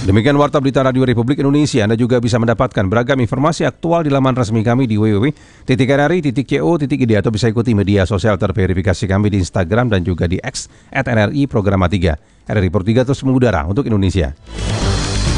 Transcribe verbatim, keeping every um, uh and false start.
Demikian Warta Berita Radio Republik Indonesia. Anda juga bisa mendapatkan beragam informasi aktual di laman resmi kami di w w w titik n r i titik co titik i d atau bisa ikuti media sosial terverifikasi kami di Instagram dan juga di X at N R I Programa tiga. R R I Pro tiga terus mengudara untuk Indonesia.